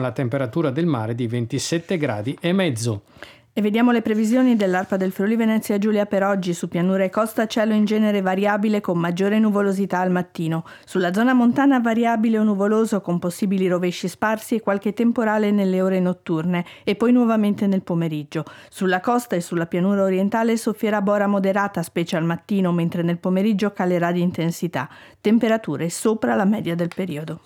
con la temperatura del mare di 27 gradi e mezzo. E vediamo le previsioni dell'ARPA del Friuli Venezia Giulia per oggi. Su pianura e costa cielo in genere variabile con maggiore nuvolosità al mattino. Sulla zona montana variabile o nuvoloso con possibili rovesci sparsi e qualche temporale nelle ore notturne e poi nuovamente nel pomeriggio. Sulla costa e sulla pianura orientale soffierà bora moderata specie al mattino, mentre nel pomeriggio calerà di intensità. Temperature sopra la media del periodo.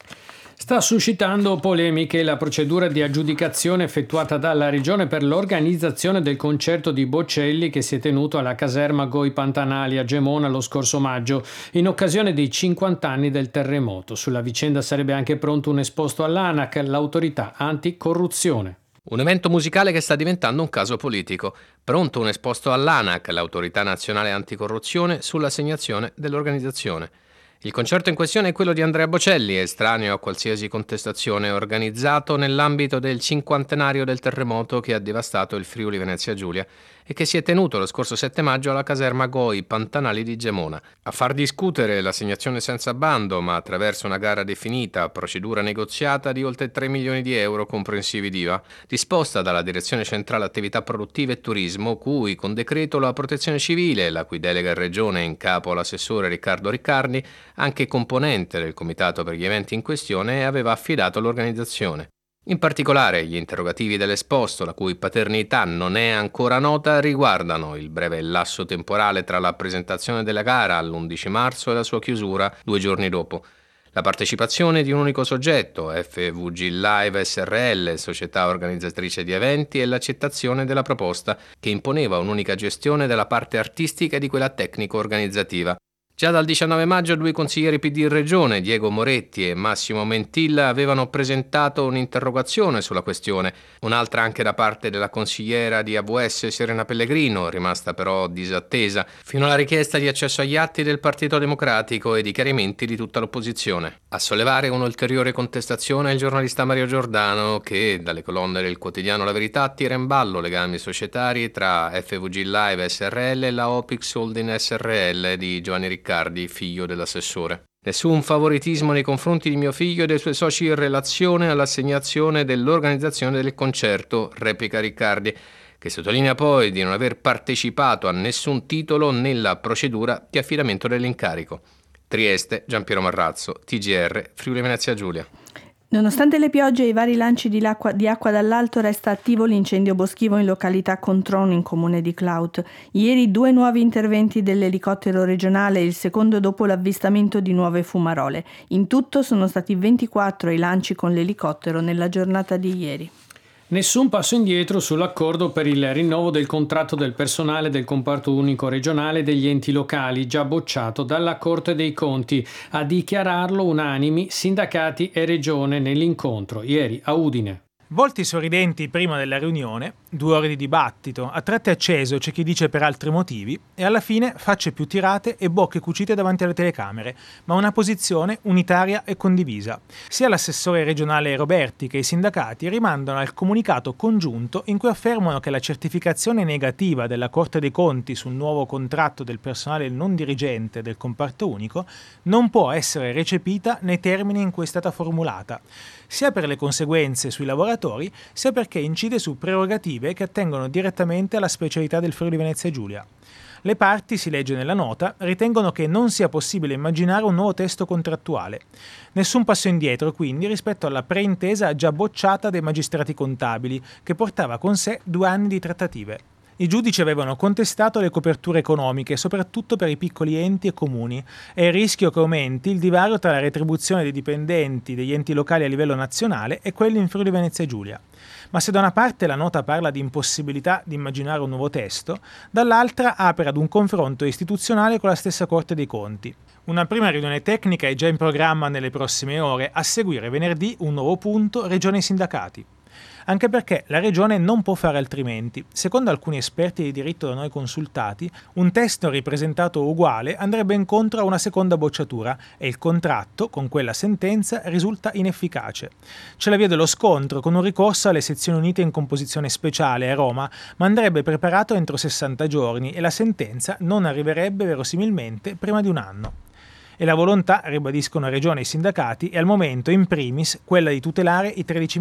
Sta suscitando polemiche la procedura di aggiudicazione effettuata dalla Regione per l'organizzazione del concerto di Bocelli che si è tenuto alla caserma Goi Pantanali a Gemona lo scorso maggio in occasione dei 50 anni del terremoto. Sulla vicenda sarebbe anche pronto un esposto all'ANAC, l'autorità anticorruzione. Un evento musicale che sta diventando un caso politico. Pronto un esposto all'ANAC, l'autorità nazionale anticorruzione, sull'assegnazione dell'organizzazione. Il concerto in questione è quello di Andrea Bocelli, estraneo a qualsiasi contestazione, organizzato nell'ambito del cinquantenario del terremoto che ha devastato il Friuli Venezia Giulia e che si è tenuto lo scorso 7 maggio alla caserma Goi Pantanali di Gemona. A far discutere l'assegnazione senza bando, ma attraverso una gara definita, procedura negoziata di oltre 3 milioni di euro comprensivi d'IVA, disposta dalla Direzione Centrale Attività Produttive e Turismo, cui con decreto la Protezione Civile, la cui delega in Regione è in capo all'assessore Riccardo Riccardi, anche componente del comitato per gli eventi in questione, aveva affidato l'organizzazione. In particolare, gli interrogativi dell'esposto, la cui paternità non è ancora nota, riguardano il breve lasso temporale tra la presentazione della gara all'11 marzo e la sua chiusura 2 giorni dopo, la partecipazione di un unico soggetto, FVG Live SRL, società organizzatrice di eventi, e l'accettazione della proposta che imponeva un'unica gestione della parte artistica e di quella tecnico-organizzativa. Già dal 19 maggio 2 consiglieri PD in Regione, Diego Moretti e Massimo Mentilla, avevano presentato un'interrogazione sulla questione, un'altra anche da parte della consigliera di AVS Serena Pellegrino, rimasta però disattesa, fino alla richiesta di accesso agli atti del Partito Democratico e di chiarimenti di tutta l'opposizione. A sollevare un'ulteriore contestazione è il giornalista Mario Giordano che, dalle colonne del quotidiano La Verità, tira in ballo legami societari tra FVG Live SRL e la Opix Holding SRL di Giovanni Riccardi, figlio dell'assessore. Nessun favoritismo nei confronti di mio figlio e dei suoi soci in relazione all'assegnazione dell'organizzazione del concerto, replica Riccardi, che sottolinea poi di non aver partecipato a nessun titolo nella procedura di affidamento dell'incarico. Trieste, Giampiero Marrazzo, TGR, Friuli Venezia Giulia. Nonostante le piogge e i vari lanci di acqua dall'alto, resta attivo l'incendio boschivo in località Controno, in comune di Clout. Ieri 2 nuovi interventi dell'elicottero regionale, il secondo dopo l'avvistamento di nuove fumarole. In tutto sono stati 24 i lanci con l'elicottero nella giornata di ieri. Nessun passo indietro sull'accordo per il rinnovo del contratto del personale del comparto unico regionale degli enti locali, già bocciato dalla Corte dei Conti. A dichiararlo unanimi sindacati e regione nell'incontro ieri a Udine. Volti sorridenti prima della riunione, 2 ore di dibattito, a tratti acceso c'è chi dice per altri motivi, e alla fine facce più tirate e bocche cucite davanti alle telecamere, ma una posizione unitaria e condivisa. Sia l'assessore regionale Roberti che i sindacati rimandano al comunicato congiunto in cui affermano che la certificazione negativa della Corte dei Conti sul nuovo contratto del personale non dirigente del comparto unico non può essere recepita nei termini in cui è stata formulata, sia per le conseguenze sui lavoratori, sia perché incide su prerogative che attengono direttamente alla specialità del Friuli Venezia Giulia. Le parti, si legge nella nota, ritengono che non sia possibile immaginare un nuovo testo contrattuale. Nessun passo indietro, quindi, rispetto alla preintesa già bocciata dai magistrati contabili, che portava con sé 2 anni di trattative. I giudici avevano contestato le coperture economiche, soprattutto per i piccoli enti e comuni, e il rischio che aumenti il divario tra la retribuzione dei dipendenti degli enti locali a livello nazionale e quelli in Friuli Venezia Giulia. Ma se da una parte la nota parla di impossibilità di immaginare un nuovo testo, dall'altra apre ad un confronto istituzionale con la stessa Corte dei Conti. Una prima riunione tecnica è già in programma nelle prossime ore, a seguire venerdì un nuovo punto Regione e sindacati. Anche perché la Regione non può fare altrimenti. Secondo alcuni esperti di diritto da noi consultati, un testo ripresentato uguale andrebbe incontro a una seconda bocciatura e il contratto, con quella sentenza, risulta inefficace. C'è la via dello scontro con un ricorso alle sezioni unite in composizione speciale a Roma, ma andrebbe preparato entro 60 giorni e la sentenza non arriverebbe verosimilmente prima di un anno. E la volontà, ribadiscono Regione e sindacati, è al momento in primis quella di tutelare i 13